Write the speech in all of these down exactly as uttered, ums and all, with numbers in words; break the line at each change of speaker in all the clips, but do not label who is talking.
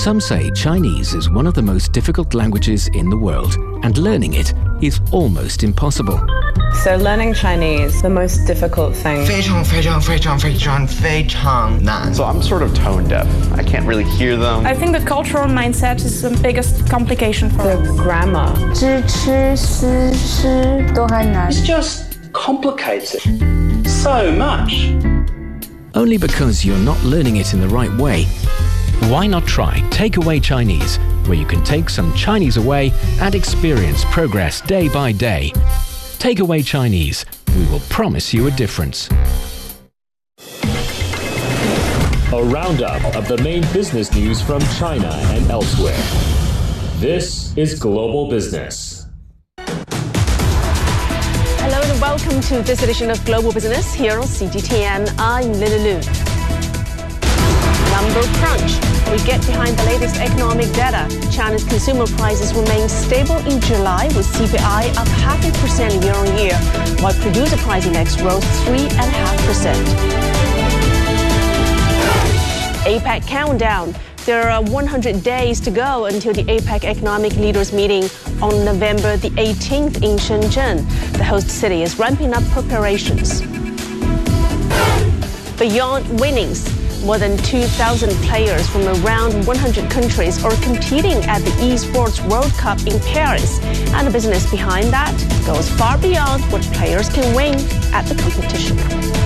Some say Chinese is one of the most difficult languages in the world, and learning it is almost impossible.
So learning Chinese, the most difficult thing.
非常非常非常非常非常难.
So I'm sort of tone deaf. I can't really hear them.
I think the cultural mindset is the biggest complication for
the
us.
grammar.
知吃思诗都很难.
It's just complicated so much.
Only because you're not learning it in the right way. Why not try Takeaway Chinese, where you can take some Chinese away and experience progress day by day. Takeaway Chinese. We will promise you a difference.
A roundup of the main business news from China and elsewhere. This is Global Business.
Hello and welcome to this edition of Global Business here on C G T N. I'm Lily Lu. Number crunch. We get behind the latest economic data. China's consumer prices remain stable in July with C P I up half a percent year on year, while producer price index rose three and a half percent. APEC countdown. There are one hundred days to go until the APEC economic leaders meeting on November the eighteenth in Shenzhen. The host city is ramping up preparations. Beyond winnings. More than two thousand players from around one hundred countries are competing at the Esports World Cup in Paris. And the business behind that goes far beyond what players can win at the competition.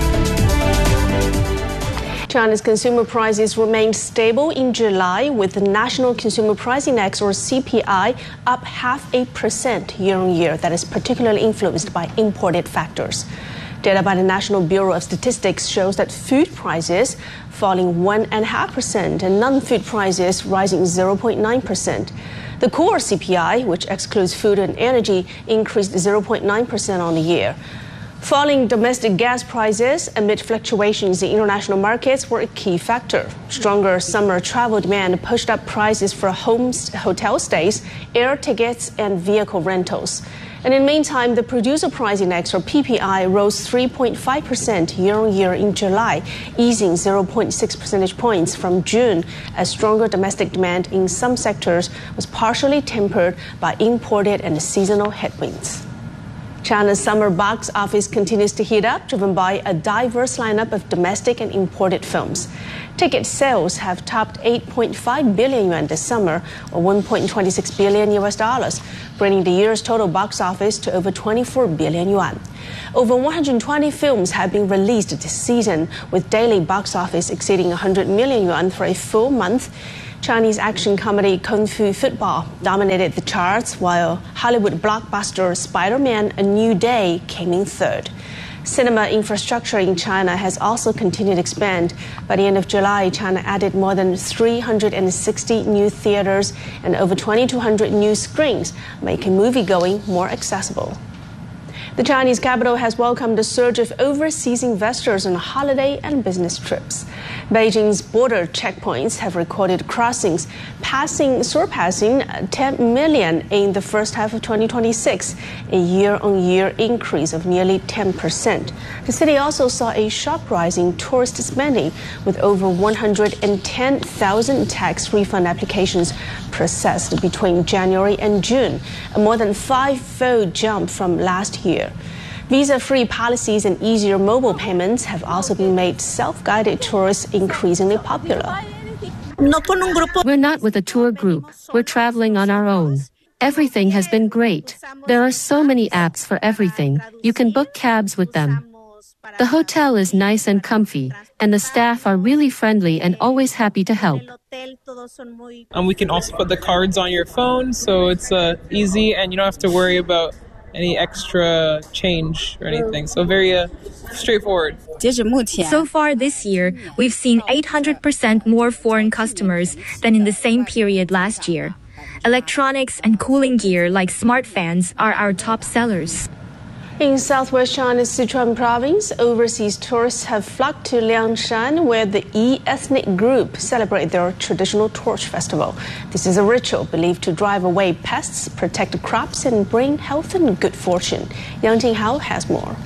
China's consumer prices remained stable in July, with the National Consumer Price Index, or C P I, up half a percent year on year. That is particularly influenced by imported factors. Data by the National Bureau of Statistics shows that food prices falling one point five percent and non-food prices rising zero point nine percent. The core C P I, which excludes food and energy, increased zero point nine percent on the year. Falling domestic gas prices amid fluctuations in international markets were a key factor. Stronger summer travel demand pushed up prices for homes, hotel stays, air tickets, and vehicle rentals. And in the meantime, the producer price index, or P P I, rose three point five percent year on year in July, easing zero point six percentage points from June, as stronger domestic demand in some sectors was partially tempered by imported and seasonal headwinds. China's summer box office continues to heat up, driven by a diverse lineup of domestic and imported films. Ticket sales have topped eight point five billion yuan this summer, or one point two six billion U S dollars, bringing the year's total box office to over twenty-four billion yuan. Over one hundred twenty films have been released this season, with daily box office exceeding one hundred million yuan for a full month. Chinese action comedy Kung Fu Football dominated the charts, while Hollywood blockbuster Spider-Man: A New Day came in third. Cinema infrastructure in China has also continued to expand. By the end of July, China added more than three hundred sixty new theaters and over twenty-two hundred new screens, making moviegoing more accessible. The Chinese capital has welcomed a surge of overseas investors on holiday and business trips. Beijing's border checkpoints have recorded crossings, passing, surpassing ten million in the first half of twenty twenty-six, a year-on-year increase of nearly ten percent. The city also saw a sharp rise in tourist spending, with over one hundred ten thousand tax refund applications processed between January and June, a more than five-fold jump from last year. Visa-free policies and easier mobile payments have also been made self-guided tours increasingly popular.
We're not with a tour group. We're traveling on our own. Everything has been great. There are so many apps for everything. You can book cabs with them. The hotel is nice and comfy, and the staff are really friendly and always happy to help.
Um, we can also put the cards on your phone, so it's uh, easy and you don't have to worry about any extra change or anything. So very uh, straightforward.
So far this year, we've seen eight hundred percent more foreign customers than in the same period last year. Electronics and cooling gear like smart fans are our top sellers.
In southwest China's Sichuan province, overseas tourists have flocked to Liangshan, where the Yi ethnic group celebrate their traditional torch festival. This is a ritual believed to drive away pests, protect crops, and bring health and good fortune. Yang Jinghao has more.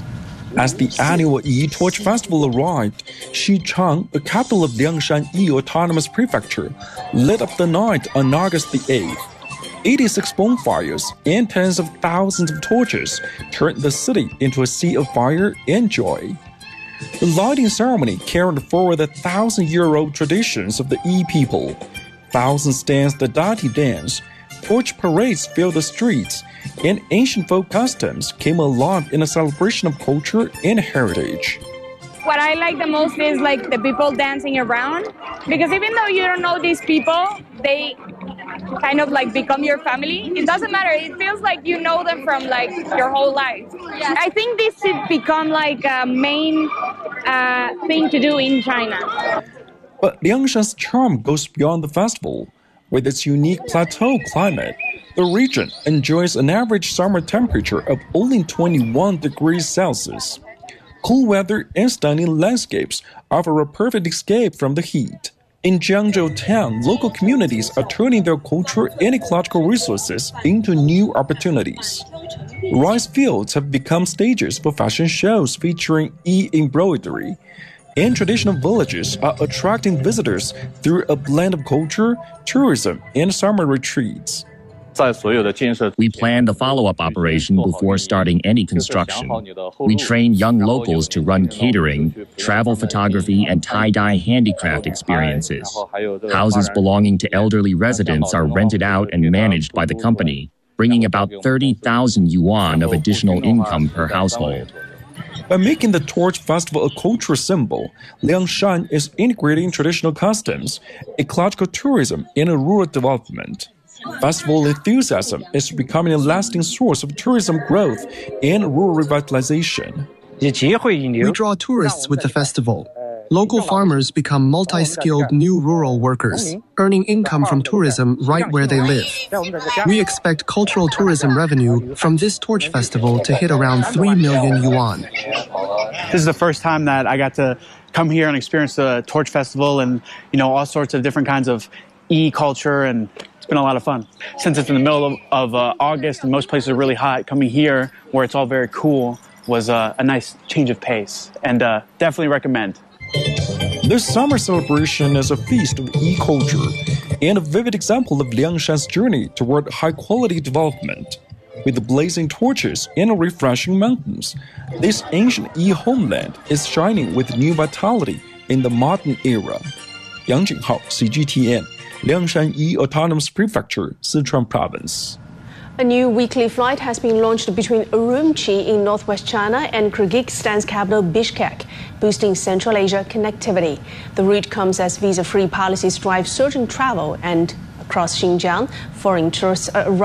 As the annual Yi Torch Festival arrived, Xichang, the capital of Liangshan Yi Autonomous Prefecture, lit up the night on August the eighth. eighty-six bonfires and tens of thousands of torches turned the city into a sea of fire and joy. The lighting ceremony carried forward the thousand-year-old traditions of the Yi people. Thousands danced the Dati dance, torch parades filled the streets, and ancient folk customs came alive in a celebration of culture and heritage.
What I like the most is like the people dancing around, because even though you don't know these people, they kind of like become your family. It doesn't matter. It feels like you know them from like your whole life. I think this should become like a main uh, thing to do in China.
But Liangshan's charm goes beyond the festival. With its unique plateau climate, the region enjoys an average summer temperature of only twenty-one degrees Celsius. Cool weather and stunning landscapes offer a perfect escape from the heat. In Jiangzhou town, local communities are turning their culture and ecological resources into new opportunities. Rice fields have become stages for fashion shows featuring e-embroidery, and traditional villages are attracting visitors through a blend of culture, tourism, and summer retreats.
We planned the follow-up operation before starting any construction. We train young locals to run catering, travel photography, and tie-dye handicraft experiences. Houses belonging to elderly residents are rented out and managed by the company, bringing about thirty thousand yuan of additional income per household.
By making the Torch Festival a cultural symbol, Liangshan is integrating traditional customs, ecological tourism, and rural development. Festival enthusiasm is becoming a lasting source of tourism growth and rural revitalization.
We draw tourists with the festival. Local farmers become multi-skilled new rural workers, earning income from tourism right where they live. We expect cultural tourism revenue from this Torch Festival to hit around three million yuan.
This is the first time that I got to come here and experience the Torch Festival and, you know, all sorts of different kinds of e-culture, and it's been a lot of fun. Since it's in the middle of, of uh, August and most places are really hot, coming here where it's all very cool was uh, a nice change of pace, and uh, definitely recommend.
This summer celebration is a feast of e-culture and a vivid example of Liangshan's journey toward high-quality development. With the blazing torches and refreshing mountains, this ancient e-homeland is shining with new vitality in the modern era. Yang Jinghao, C G T N, Liangshan Yi Autonomous Prefecture, Sichuan Province.
A new weekly flight has been launched between Urumqi in northwest China and Kyrgyzstan's capital Bishkek, boosting Central Asia connectivity. The route comes as visa-free policies drive surging travel, and across Xinjiang, foreign tourists are